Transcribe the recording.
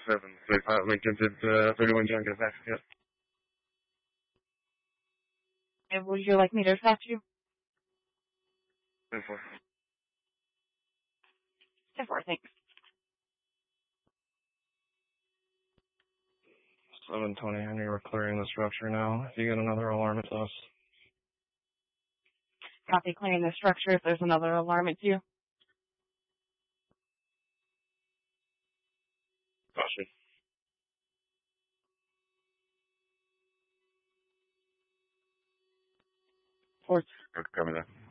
Lincoln, did 31 John get back yet? And would you like me to dispatch you? 10-4. 10-4, thanks. 720 Henry, we're clearing the structure now. If you get another alarm, it's us. Copy, clearing the structure. If there's another alarm, it's you. Caution. Fort. Okay, copy that.